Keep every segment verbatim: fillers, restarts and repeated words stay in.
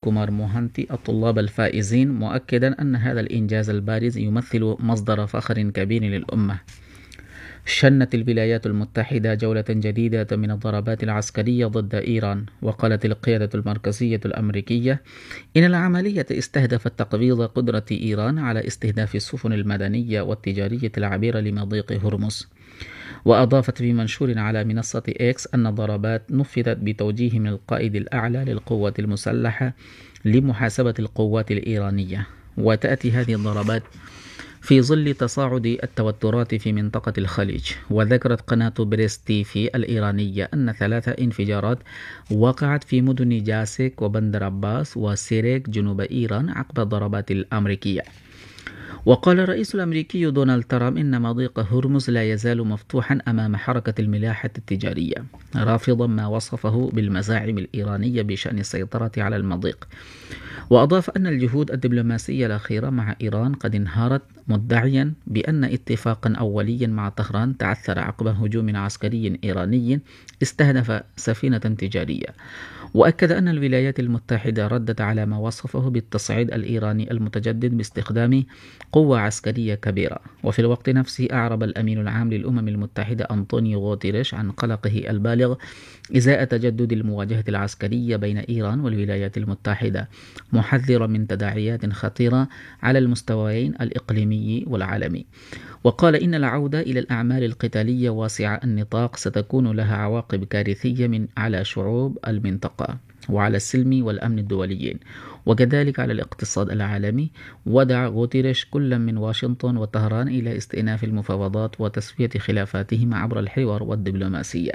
كومار موهانتي الطلاب الفائزين، مؤكدا أن هذا الإنجاز البارز يمثل مصدر فخر كبير للأمة. شنت الولايات المتحدة جولة جديدة من الضربات العسكرية ضد إيران، وقالت القيادة المركزية الأمريكية إن العملية استهدفت تقويض قدرة إيران على استهداف السفن المدنية والتجارية العابرة لمضيق هرمز. وأضافت في منشور على منصة إكس أن الضربات نفذت بتوجيه من القائد الأعلى للقوات المسلحة لمحاسبة القوات الإيرانية. وتأتي هذه الضربات في ظل تصاعد التوترات في منطقة الخليج. وذكرت قناة بريس تيفي الإيرانية أن ثلاث انفجارات وقعت في مدن جاسك وبندر عباس وسيريك جنوب إيران عقب الضربات الأمريكية. وقال الرئيس الأمريكي دونالد ترامب إن مضيق هرمز لا يزال مفتوحا أمام حركة الملاحة التجارية، رافضا ما وصفه بالمزاعم الإيرانية بشأن السيطرة على المضيق. وأضاف أن الجهود الدبلوماسية الأخيرة مع إيران قد انهارت، مدعيا بأن اتفاقا أوليا مع طهران تعثر عقب هجوم عسكري إيراني استهدف سفينة تجارية. وأكد أن الولايات المتحدة ردت على ما وصفه بالتصعيد الإيراني المتجدد باستخدام قوة عسكرية كبيرة. وفي الوقت نفسه أعرب الأمين العام للأمم المتحدة أنطونيو غوتيريش عن قلقه البالغ إزاء تجدد المواجهة العسكرية بين إيران والولايات المتحدة، محذرا من تداعيات خطيرة على المستويين الإقليمي والعالمي. وقال إن العودة إلى الأعمال القتالية واسعة النطاق ستكون لها عواقب كارثية من على شعوب المنطقة وعلى السلم والأمن الدوليين، وكذلك على الاقتصاد العالمي. ودعا غوتيريش كل من واشنطن وطهران إلى استئناف المفاوضات وتسوية خلافاتهما عبر الحوار والدبلوماسية.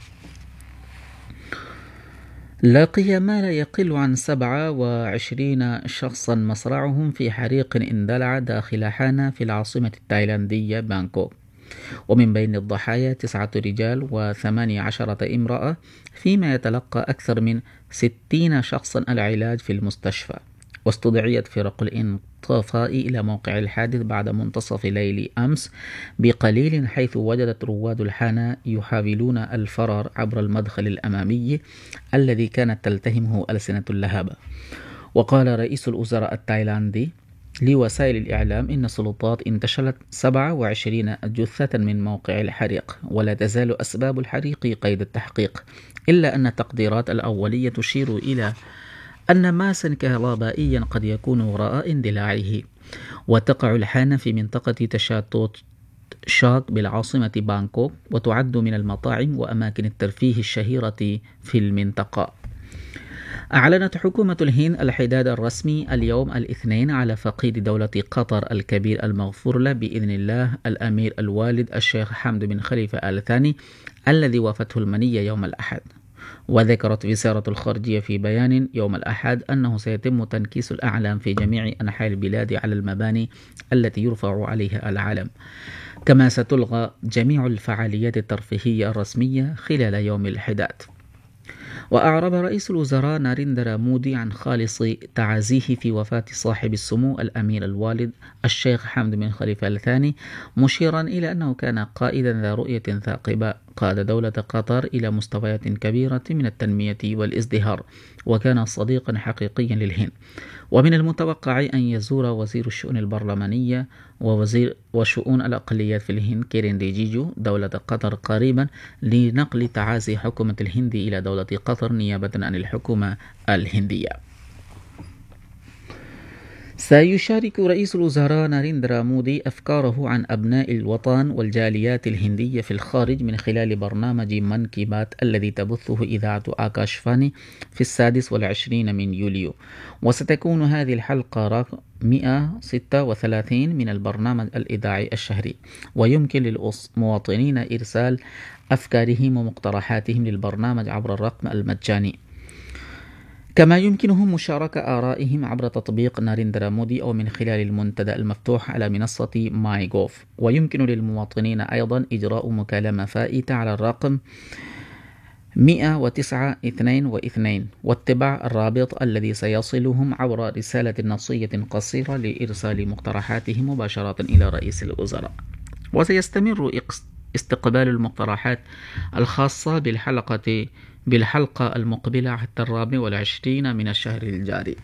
لقي ما لا يقل عن سبعة وعشرين شخصا مصرعهم في حريق اندلع داخل حانة في العاصمة التايلاندية بانكوك، ومن بين الضحايا تسعة رجال وثمانية عشرة امرأة، فيما يتلقى أكثر من ستين شخصا العلاج في المستشفى. واستدعيت فرق الانطفاء إلى موقع الحادث بعد منتصف ليل أمس بقليل، حيث وجدت رواد الحانة يحاولون الفرار عبر المدخل الأمامي الذي كانت تلتهمه ألسنة اللهب. وقال رئيس الوزراء التايلاندي لوسائل الإعلام إن السلطات انتشلت سبعة وعشرين جثة من موقع الحريق، ولا تزال أسباب الحريق قيد التحقيق، إلا أن التقديرات الأولية تشير إلى أن ماسا كهربائيا قد يكون وراء اندلاعه. وتقع الحانة في منطقة تشاتوت شاك بالعاصمة بانكوك، وتعد من المطاعم وأماكن الترفيه الشهيرة في المنطقة. أعلنت حكومة الهند الحداد الرسمي اليوم الاثنين على فقيد دولة قطر الكبير المغفور له بإذن الله الأمير الوالد الشيخ حمد بن خليفة آل ثاني الذي وافته المنية يوم الأحد. وذكرت وزارة الخارجية في بيان يوم الأحد أنه سيتم تنكيس الأعلام في جميع أنحاء البلاد على المباني التي يرفع عليها العلم، كما ستلغى جميع الفعاليات الترفيهية الرسمية خلال يوم الحداد. وأعرب رئيس الوزراء ناريندرا مودي عن خالص تعازيه في وفاة صاحب السمو الأمير الوالد الشيخ حمد بن خليفة آل ثاني، مشيرا إلى أنه كان قائدا ذا رؤية ثاقبة قاد دولة قطر إلى مستويات كبيرة من التنمية والازدهار، وكان صديقا حقيقيا للهند. ومن المتوقع أن يزور وزير الشؤون البرلمانية ووزير وشؤون الأقليات في الهند كيرين ريجيجو دولة قطر قريبا لنقل تعازي حكومة الهند إلى دولة قطر نيابة عن الحكومة الهندية. سيشارك رئيس الوزراء ناريندرا مودي أفكاره عن أبناء الوطن والجاليات الهندية في الخارج من خلال برنامج من كي بات الذي تبثه إذاعة آكاشفاني في السادس والعشرين من يوليو. وستكون هذه الحلقة رقم مئة وستة وثلاثين من البرنامج الإذاعي الشهري، ويمكن للمواطنين إرسال أفكارهم ومقترحاتهم للبرنامج عبر الرقم المجاني. كما يمكنهم مشاركة آرائهم عبر تطبيق ناريندرا مودي أو من خلال المنتدى المفتوح على منصة ماي جوف. ويمكن للمواطنين أيضا إجراء مكالمة فائتة على الرقم مئة وتسعة اثنين واثنين واتباع الرابط الذي سيصلهم عبر رسالة نصية قصيرة لإرسال مقترحاتهم مباشرة إلى رئيس الوزراء. وسيستمر استقبال المقترحات الخاصة بالحلقة بالحلقة المقبلة حتى الرابع والعشرين من الشهر الجاري.